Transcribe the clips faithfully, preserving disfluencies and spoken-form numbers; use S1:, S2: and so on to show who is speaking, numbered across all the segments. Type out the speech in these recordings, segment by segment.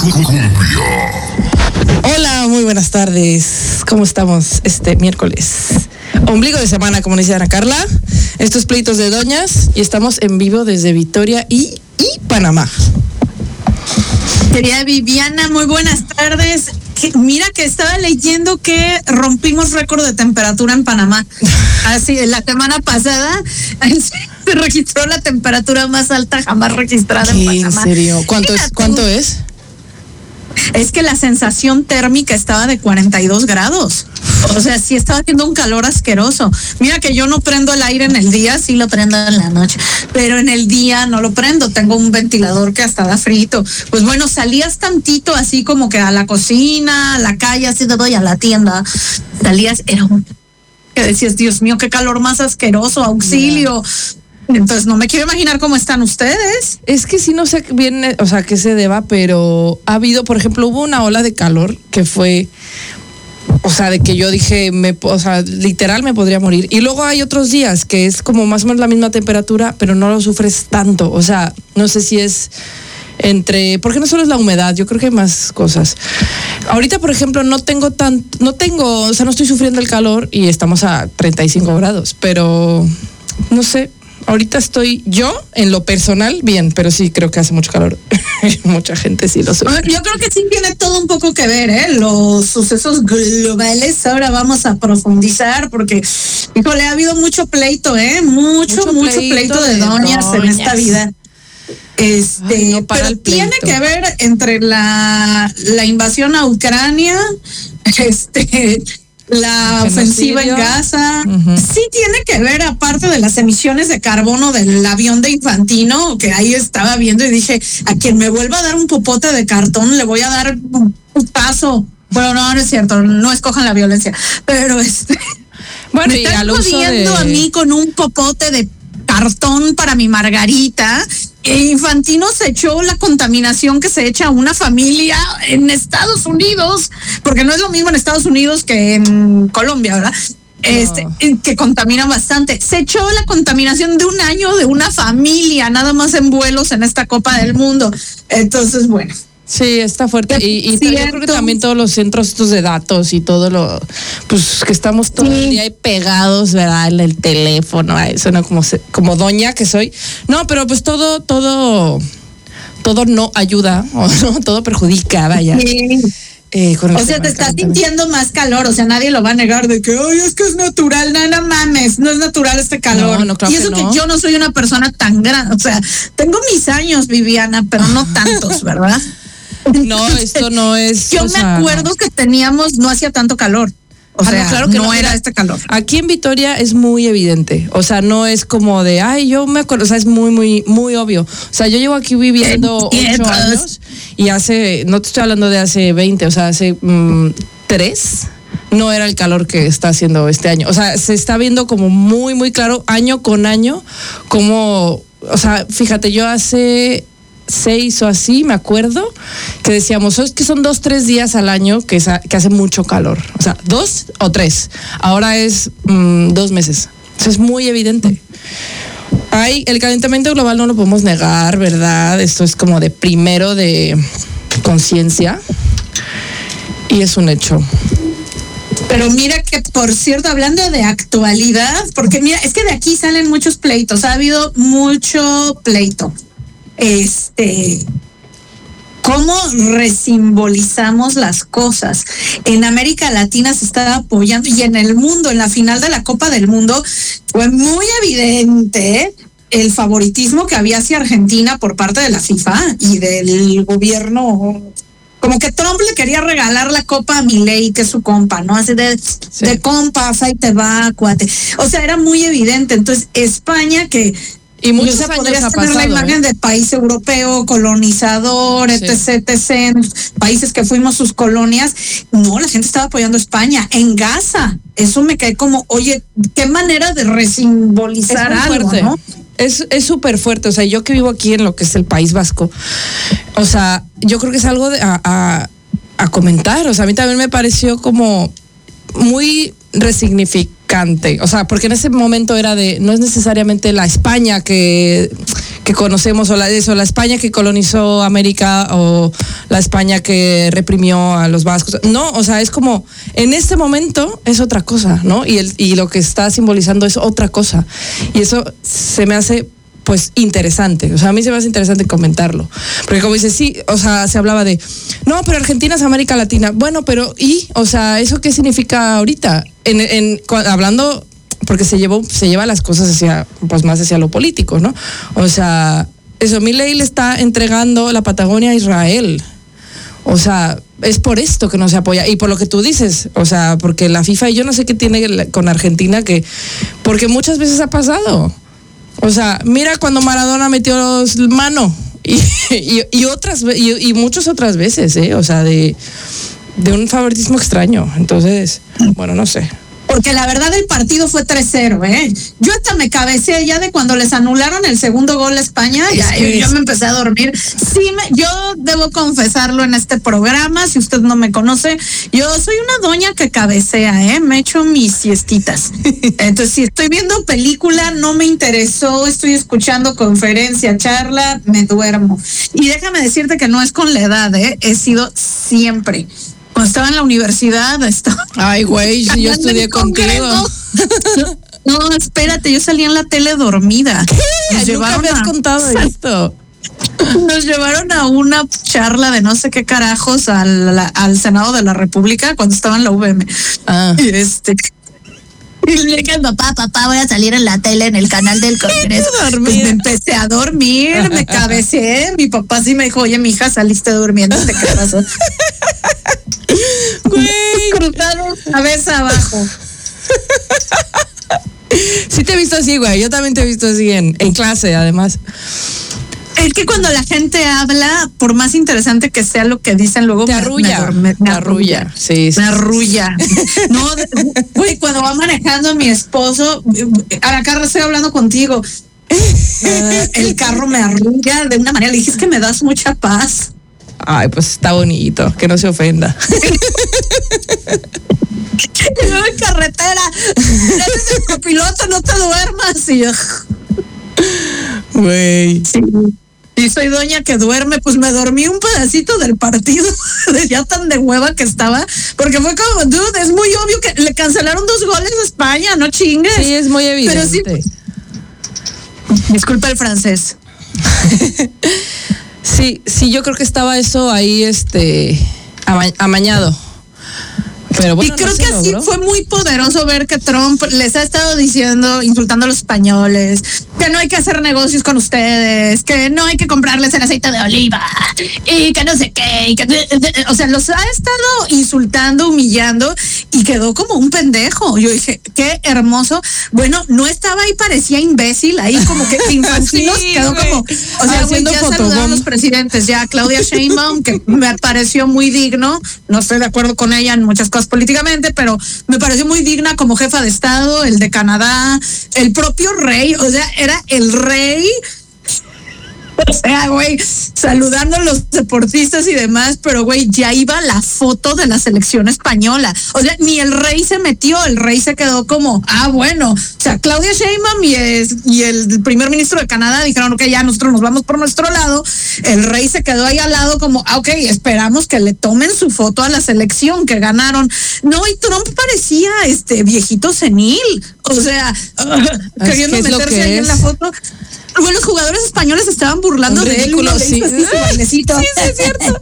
S1: Hola, muy buenas tardes. ¿Cómo estamos este miércoles? Ombligo de semana, como dice Ana Carla. Estos pleitos de doñas y estamos en vivo desde Vitoria y, y Panamá.
S2: Querida Viviana, muy buenas tardes. Que, mira que estaba leyendo que rompimos récord de temperatura en Panamá. Así, la semana pasada se registró la temperatura más alta jamás registrada en Panamá.
S1: ¿En serio? ¿Cuánto es? ¿Cuánto es?
S2: Es que la sensación térmica estaba de cuarenta y dos grados. O sea, sí estaba haciendo un calor asqueroso. Mira que yo no prendo el aire en el día, sí lo prendo en la noche, pero en el día no lo prendo. Tengo un ventilador que hasta da frito. Pues bueno, salías tantito así como que a la cocina, a la calle, así te doy a la tienda. Salías, era un... que decías, Dios mío, qué calor más asqueroso, auxilio. Yeah. Entonces no me quiero imaginar cómo están ustedes.
S1: Es que sí no sé bien, o sea, qué se deba, pero ha habido, por ejemplo, hubo una ola de calor que fue, o sea, de que yo dije, me, o sea, literal me podría morir. Y luego hay otros días que es como más o menos la misma temperatura, pero no lo sufres tanto. O sea, no sé si es entre, porque no solo es la humedad, yo creo que hay más cosas. Ahorita, por ejemplo, no tengo tan, no tengo, o sea, no estoy sufriendo el calor y estamos a treinta y cinco grados, pero no sé. Ahorita estoy yo, en lo personal, bien, pero sí creo que hace mucho calor. Mucha gente sí lo sufre.
S2: Yo creo que sí tiene todo un poco que ver, ¿eh? Los sucesos globales. Ahora vamos a profundizar porque, híjole, ha habido mucho pleito, ¿eh? Mucho, mucho, mucho pleito, pleito de, de doñas, doñas en esta vida. Este, Ay, no pero tiene que ver entre la, la invasión a Ucrania, este... la ofensiva en Gaza, uh-huh. Sí tiene que ver, aparte de las emisiones de carbono del avión de Infantino, que ahí estaba viendo y dije, a quien me vuelva a dar un popote de cartón, le voy a dar un putazo. Bueno, no, no es cierto, no escojan la violencia, pero este, bueno, me y están jodiendo de... a mí con un popote de cartón para mi margarita. Infantino se echó la contaminación que se echa a una familia en Estados Unidos, porque no es lo mismo en Estados Unidos que en Colombia, ¿verdad? Este, no. Que contamina bastante. Se echó la contaminación de un año de una familia, nada más en vuelos en esta Copa del Mundo. Entonces, bueno.
S1: Sí, está fuerte. Y, y yo creo que también todos los centros estos de datos y todo lo, pues que estamos todo sí. el día ahí pegados, ¿verdad? En el teléfono, suena como, como doña que soy. No, pero pues todo, todo, todo no ayuda, o no, todo perjudica, vaya.
S2: Sí. Eh, con o sea, te estás sintiendo más calor, o sea, nadie lo va a negar de que, ay, es que es natural, no, no mames, no es natural este calor. No, no, claro y eso que, no. que yo no soy una persona tan grande, o sea, tengo mis años, Viviana, pero no tantos, ¿verdad?
S1: No, esto no es.
S2: Yo me sea, acuerdo no. que teníamos, no hacía tanto calor. O ah, sea, no, claro que no, no era este calor.
S1: Aquí en Vitoria es muy evidente. O sea, no es como de, ay, yo me acuerdo. O sea, es muy, muy, muy obvio. O sea, yo llevo aquí viviendo ocho años y hace, no te estoy hablando de hace veinte, o sea, hace mmm, tres. No era el calor que está haciendo este año. O sea, se está viendo como muy, muy claro, año con año, como, o sea, fíjate, yo hace seis o así, me acuerdo, que decíamos, es que son dos, tres días al año que, es, que hace mucho calor. O sea, dos o tres. Ahora es mmm, dos meses. Eso es muy evidente. Hay, el calentamiento global no lo podemos negar, ¿verdad? Esto es como de primero de conciencia. Y es un hecho.
S2: Pero mira que, por cierto, hablando de actualidad, porque mira, es que de aquí salen muchos pleitos. Ha habido mucho pleito. Este, ¿cómo resimbolizamos las cosas? En América Latina se está apoyando y en el mundo, en la final de la Copa del Mundo, fue muy evidente el favoritismo que había hacia Argentina por parte de la FIFA y del gobierno. Como que Trump le quería regalar la copa a Milei, que es su compa, ¿no? Así de, sí. de compas, ahí te va, cuate. O sea, era muy evidente. Entonces, España, que
S1: y muchos años
S2: podrías
S1: ha
S2: tener
S1: pasado,
S2: la imagen
S1: ¿eh?
S2: de país europeo, colonizador, sí. etc, etc, países que fuimos sus colonias. No, la gente estaba apoyando a España. En Gaza, eso me cae como, oye, qué manera de resimbolizar
S1: es
S2: algo,
S1: fuerte.
S2: ¿no?
S1: Es es súper fuerte. O sea, yo que vivo aquí en lo que es el País Vasco, o sea, yo creo que es algo de, a, a, a comentar. O sea, a mí también me pareció como muy resignificante, o sea, porque en ese momento era de, no es necesariamente la España que, que conocemos, o la, eso, la España que colonizó América, o la España que reprimió a los vascos. No, o sea, es como, en este momento es otra cosa, ¿no? Y, el, y lo que está simbolizando es otra cosa. Y eso se me hace, pues, interesante. O sea, a mí se me hace interesante comentarlo. Porque como dices, sí, o sea, se hablaba de, no, pero Argentina es América Latina. Bueno, pero, ¿y? O sea, ¿eso qué significa ahorita? En, en, hablando, porque se llevó, se lleva las cosas hacia, pues, más hacia lo político, ¿no? O sea, eso, Milei le está entregando la Patagonia a Israel. O sea, es por esto que no se apoya. Y por lo que tú dices, o sea, porque la FIFA, y yo no sé qué tiene con Argentina, que, porque muchas veces ha pasado. O sea, mira cuando Maradona metió mano y, y, y otras y, y muchas otras veces, ¿eh? O sea, de, de un favoritismo extraño. Entonces, bueno, no sé.
S2: Porque la verdad el partido fue tres cero, ¿eh? Yo hasta me cabeceé ya de cuando les anularon el segundo gol a España, ya, es que yo, yo me empecé a dormir. Sí, me, yo debo confesarlo en este programa, si usted no me conoce, yo soy una doña que cabecea, ¿eh? Me echo mis siestitas. Entonces, si estoy viendo película, no me interesó, estoy escuchando conferencia, charla, me duermo. Y déjame decirte que no es con la edad, ¿eh? He sido siempre. Cuando estaba en la universidad, estaba...
S1: Ay, güey, si yo estudié contigo.
S2: No, no, espérate, yo salía en la tele dormida.
S1: ¿Qué? Nos llevaron Nunca me has a... contado esto.
S2: Nos llevaron a una charla de no sé qué carajos al, al Senado de la República cuando estaba en la U V M. Ah. Y este... Y le dije al papá, papá, voy a salir en la tele en el canal del Congreso. Pues me empecé a dormir, me cabeceé. Mi papá sí me dijo, oye, mi hija, saliste durmiendo, ¿qué pasó?
S1: Güey.
S2: Cruzaron cabeza abajo.
S1: Sí te he visto así, güey. Yo también te he visto así en, en clase, además.
S2: Es que cuando la gente habla, por más interesante que sea lo que dicen, luego
S1: te arrulla. Me, me, me, me arrulla. arrulla. Sí, sí.
S2: Me arrulla. No, güey, cuando va manejando mi esposo, acá estoy hablando contigo. Uh, el carro me arrulla de una manera. Le dije, es que me das mucha paz.
S1: Ay, pues está bonito, que no se ofenda.
S2: Yo en carretera, eres el copiloto, no te duermas. Y yo,
S1: güey.
S2: Sí. Y soy doña que duerme, pues me dormí un pedacito del partido, de ya tan de hueva que estaba, porque fue como, dude, es muy obvio que le cancelaron dos goles a España, no chingues.
S1: Sí, es muy evidente.
S2: Pero sí, disculpa el francés.
S1: Sí, sí, yo creo que estaba eso ahí, este, ama- amañado. Pero bueno,
S2: y creo
S1: no
S2: que así
S1: logró.
S2: Fue muy poderoso ver que Trump les ha estado diciendo, insultando a los españoles, que no hay que hacer negocios con ustedes, que no hay que comprarles el aceite de oliva y que no sé qué, y que, o sea, los ha estado insultando, humillando y quedó como un pendejo. Yo dije, qué hermoso. Bueno, no estaba ahí, parecía imbécil, ahí como que Infantino sí, quedó güey. como, o sea, güey, ya saludaron a los presidentes, ya Claudia Sheinbaum, que me pareció muy digno, no estoy de acuerdo con ella en muchas cosas políticamente, pero me pareció muy digna como jefa de Estado, el de Canadá, el propio rey, o sea, era el rey, o sea, güey, saludando a los deportistas y demás, pero güey, ya iba la foto de la selección española, o sea, ni el rey se metió, el rey se quedó como, ah, bueno, o sea, Claudia Sheinbaum y, es, y el primer ministro de Canadá dijeron, ok, ya nosotros nos vamos por nuestro lado, el rey se quedó ahí al lado como, ah, ok, esperamos que le tomen su foto a la selección que ganaron. No, y Trump parecía este viejito senil, o sea, uh, queriendo meterse ahí es. en la foto. Bueno, los jugadores españoles estaban burlando de él. Uno
S1: sí.
S2: le hizo así su bailecito.
S1: Sí, sí, es cierto.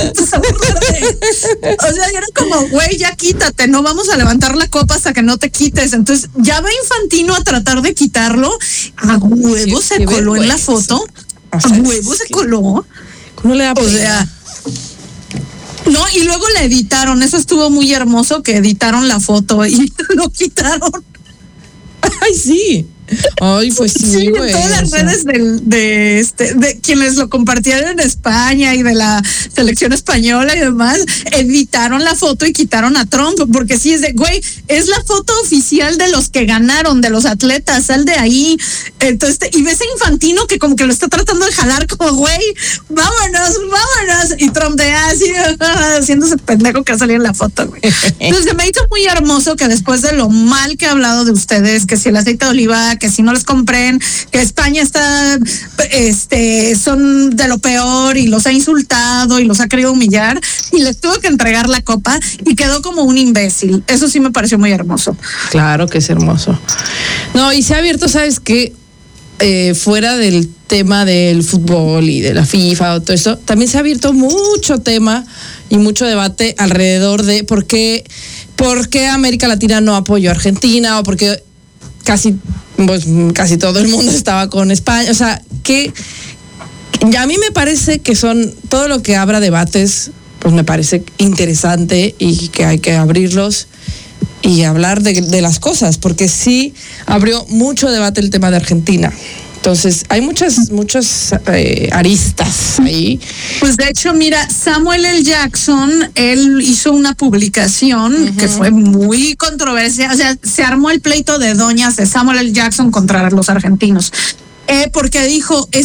S2: O sea, era como, güey, ya quítate, no vamos a levantar la copa hasta que no te quites. Entonces, ya va Infantino a tratar de quitarlo. A huevo se coló en la foto. A huevo se coló.
S1: ¿Cómo le da
S2: O sea... No, y luego la editaron. Eso estuvo muy hermoso, que editaron la foto y lo quitaron.
S1: Ay, sí. Ay, pues sí,
S2: sí,
S1: güey.
S2: En todas las
S1: o sea.
S2: redes de, de este, de quienes lo compartieron en España y de la selección española y demás, editaron la foto y quitaron a Trump, porque sí es de, güey, es la foto oficial de los que ganaron, de los atletas, sal de ahí. Entonces, y ves a Infantino que como que lo está tratando de jalar como, güey, vámonos, vámonos. Y Trump de así, haciéndose pendejo que salía en la foto, güey. Entonces, me hizo muy hermoso que después de lo mal que he hablado de ustedes, que si el aceite de oliva, que si no les compren, que España está, este, son de lo peor y los ha insultado y los ha querido humillar y les tuvo que entregar la copa y quedó como un imbécil. Eso sí me pareció muy hermoso.
S1: Claro que es hermoso. No, y se ha abierto, ¿sabes qué? Eh, fuera del tema del fútbol y de la FIFA o todo esto, también se ha abierto mucho tema y mucho debate alrededor de por qué, por qué América Latina no apoyó a Argentina o por qué casi, pues, casi todo el mundo estaba con España. O sea, que a mí me parece que son todo lo que abra debates, pues me parece interesante y que hay que abrirlos y hablar de, de las cosas, porque sí abrió mucho debate el tema de Argentina. Entonces, hay muchas, muchas eh, aristas ahí.
S2: Pues de hecho, mira, Samuel L. Jackson, él hizo una publicación uh-huh. que fue muy controversial. O sea, se armó el pleito de doñas de Samuel L. Jackson contra los argentinos. Eh, porque dijo,